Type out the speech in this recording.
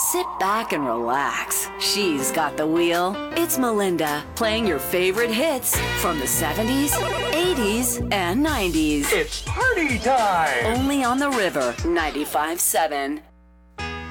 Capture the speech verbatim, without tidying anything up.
Sit back and relax. She's got the wheel. It's Melinda, playing your favorite hits from the seventies, eighties, and nineties. It's party time! Only on the River ninety-five seven.